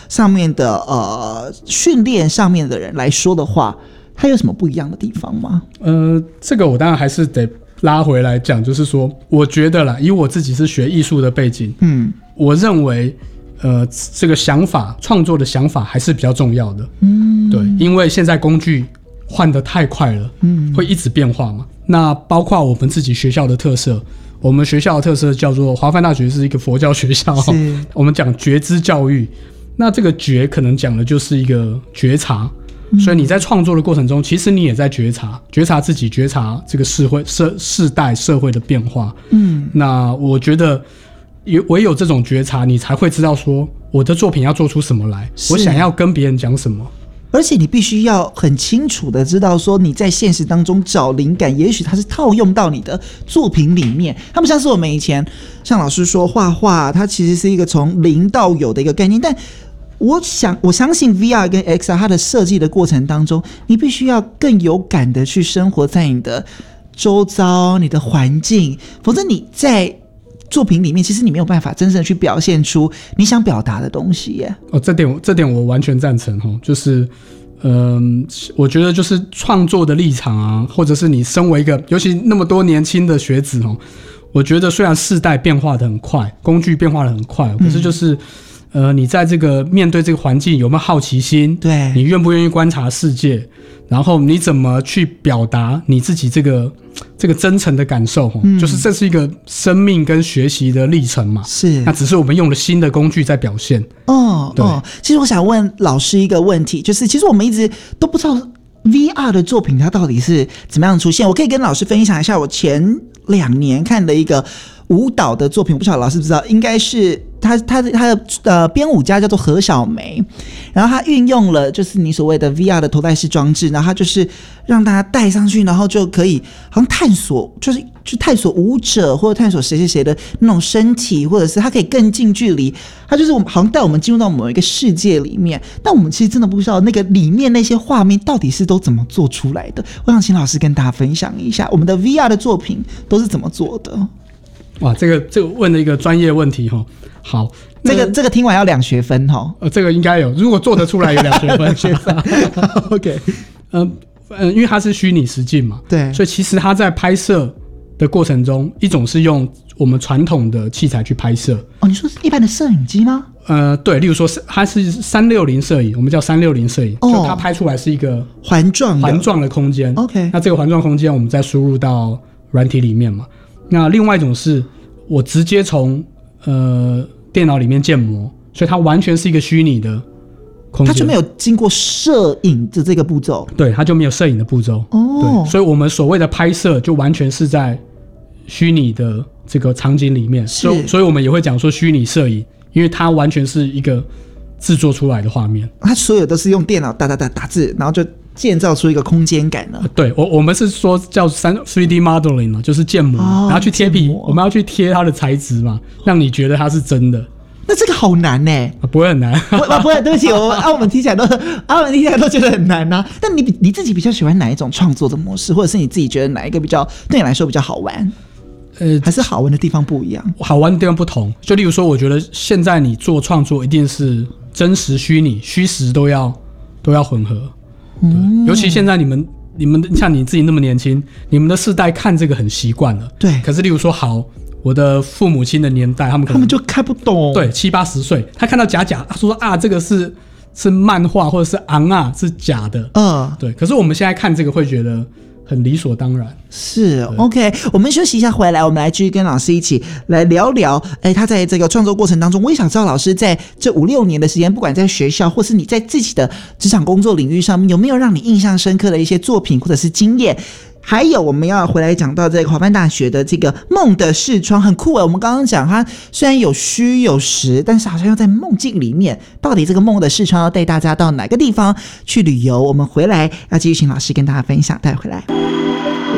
上面的训练上面的人来说的话，它有什么不一样的地方吗？ 这个我当然还是得拉回来讲，就是说，我觉得啦，以我自己是学艺术的背景，我认为，这个想法创作的想法还是比较重要的，对，因为现在工具换得太快了，会一直变化嘛。那包括我们自己学校的特色，我们学校的特色叫做华梵大学是一个佛教学校，我们讲觉知教育，那这个觉可能讲的就是一个觉察。所以你在创作的过程中，其实你也在觉察自己，觉察这个世代社会的变化。那我觉得唯有这种觉察，你才会知道说我的作品要做出什么来，我想要跟别人讲什么。 而且你必须要很清楚的知道说你在现实当中找灵感，也许它是套用到你的作品里面。他们像是我们以前像老师说画画，它其实是一个从零到有的一个概念，但我相信 VR 跟 XR 它的设计的过程当中，你必须要更有感的去生活在你的周遭、你的环境，否则你在作品里面其实你没有办法真正的去表现出你想表达的东西耶。 这点我完全赞成，就是我觉得就是创作的立场啊，或者是你身为一个尤其那么多年轻的学子，我觉得虽然世代变化的很快，工具变化的很快，可是就是你在这个面对这个环境有没有好奇心？ 对， 你愿不愿意观察世界？然后你怎么去表达你自己这个真诚的感受？就是这是一个生命跟学习的历程嘛。 是， 那只是我们用了新的工具在表现。 其实我想问老师一个问题，就是其实我们一直都不知道 VR 的作品它到底是怎么样出现。我可以跟老师分享一下我前2年看的一个舞蹈的作品，我不晓得老师知不知道，应该是他的编舞家叫做何小梅，然后他运用了就是你所谓的 VR 的头戴式装置，然后他就是让大家戴上去，然后就可以好像探索，就是去探索舞者或者探索谁的那种身体，或者是他可以更近距离，他就是好像带我们进入到某一个世界里面，但我们其实真的不知道那个里面那些画面到底是都怎么做出来的。我想请老师跟大家分享一下我们的 VR 的作品都是怎么做的。 哇，这个问了一个专业问题哈。好， 这个听完要2学分哈。 这个应该有，如果做得出来有2学分。 学分OK。 因为它是虚拟实境嘛， 对， 所以其实它在拍摄的过程中，一种是用我们传统的器材去拍摄。 你说是一般的摄影机吗？ 对，例如说它是360摄影，我们叫360摄影，就它拍出来是一个环状的空间。 OK， 那这个环状空间我们再输入到软体里面嘛。那另外一种是我直接从电脑里面建模，所以它完全是一个虚拟的空间， 它就没有经过摄影的这个步骤。 对，它就没有摄影的步骤。对，所以我们所谓的拍摄就完全是在虚拟的这个场景里面，所以我们也会讲说虚拟摄影，因为它完全是一个制作出来的画面， 它所有都是用电脑打字，然后就建造出一个空间感了。 对，我们是说叫 3D modeling 就是建模，然后去贴皮，我们要去贴它的材质嘛，让你觉得它是真的。 那这个好难呢。 不会很难。 不会，对不起，我们听起来都觉得很难啊。但你自己比较喜欢哪一种创作的模式，或者是你自己觉得哪一个对你来说比较好玩？还是好玩的地方不一样？ 好玩的地方不同。就例如说，我觉得现在你做创作一定是真实、虚拟、虚实都要混合。尤其现在你们像你自己那么年轻，你们的世代看这个很习惯了。 对。 可是例如说，好，我的父母亲的年代，他们就看不懂。 对，70、80岁，他看到假，他说这个是漫画或者是昂啊，是假的。对。可是我们现在看这个会觉得很理所当然。 是 OK， 我们休息一下，回来我们来继续跟老师一起来聊聊。他在这个创作过程当中，我也想知道老师在这5、6年的时间，不管在学校或是你在自己的职场工作领域上面，有没有让你印象深刻的一些作品或者是经验？还有我们要回来讲到这个华梵大学的这个梦的视窗，很酷。我们刚刚讲它虽然有虚有实，但是好像又在梦境里面，到底这个梦的视窗要带大家到哪个地方去旅游？我们回来要继续请老师跟大家分享，带回来。